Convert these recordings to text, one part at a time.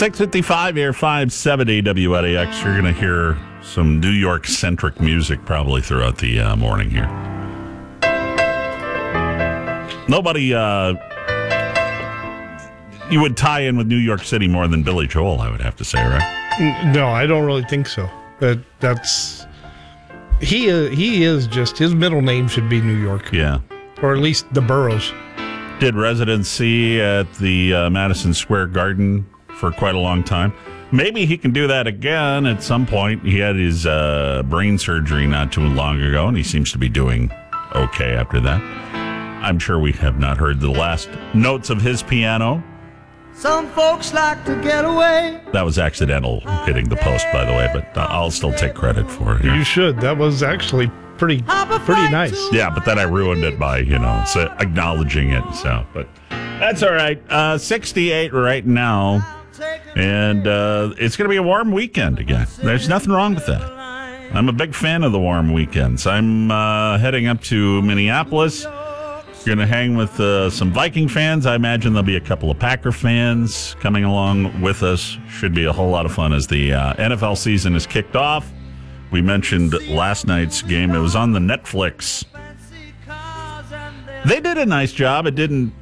6:55 here, 570 WNAX. You're going to hear some New York-centric music probably throughout the morning here. Nobody you would tie in with New York City more than Billy Joel, I would have to say, right? No, I don't really think so. He is just, his middle name should be New York. Yeah. Or at least the boroughs. Did residency at the Madison Square Garden for quite a long time. Maybe he can do that again at some point. He had his brain surgery not too long ago, and he seems to be doing okay after that. I'm sure we have not heard the last notes of his piano. Some folks like to get away. That was accidental hitting the post, by the way, but I'll still take credit for it. You should. That was actually pretty nice. Yeah, but then I ruined it by, acknowledging it. So, but that's all right. 68 right now, and it's going to be a warm weekend again. There's nothing wrong with that. I'm a big fan of the warm weekends. I'm heading up to Minneapolis. Going to hang with some Viking fans. I imagine there'll be a couple of Packer fans coming along with us. Should be a whole lot of fun as the NFL season is kicked off. We mentioned last night's game. It was on the Netflix. They did a nice job. It didn't,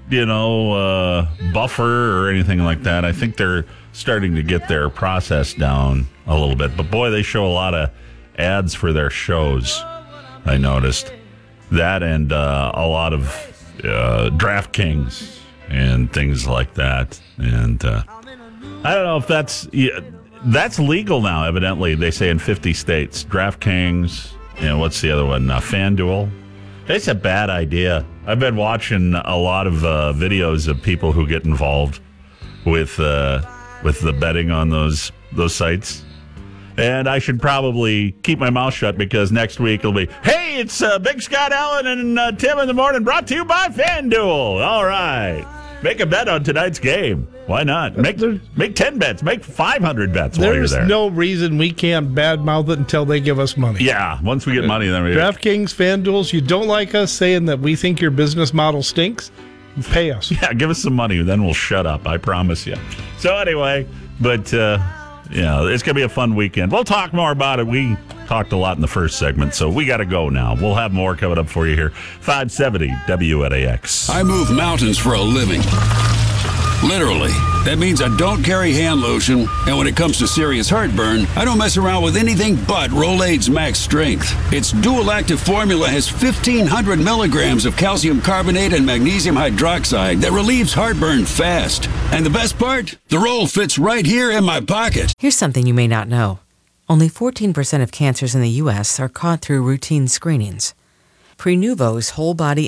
buffer or anything like that. I think they're starting to get their process down a little bit. But boy, they show a lot of ads for their shows, I noticed. That and a lot of DraftKings and things like that. And I don't know if that's legal now, evidently. They say in 50 states. DraftKings, what's the other one? FanDuel. It's a bad idea. I've been watching a lot of videos of people who get involved with the betting on those sites. And I should probably keep my mouth shut because next week it'll be, hey, it's Big Scott Allen and Tim in the morning brought to you by FanDuel. All right. Make a bet on tonight's game. Why not? Make 10 bets. Make 500 bets while you're there. There's no reason we can't badmouth it until they give us money. Yeah. Once we get money, then we... DraftKings, FanDuels, you don't like us saying that we think your business model stinks? Pay us. Yeah, give us some money. Then we'll shut up. I promise you. So anyway, but... it's going to be a fun weekend. We'll talk more about it. We talked a lot in the first segment, so we got to go now. We'll have more coming up for you here. 570 WNAX. I move mountains for a living. Literally. That means I don't carry hand lotion, and when it comes to serious heartburn, I don't mess around with anything but Rolaids Max Strength. Its dual-active formula has 1,500 milligrams of calcium carbonate and magnesium hydroxide that relieves heartburn fast. And the best part? The roll fits right here in my pocket. Here's something you may not know. Only 14% of cancers in the U.S. are caught through routine screenings. Prenuvo's whole-body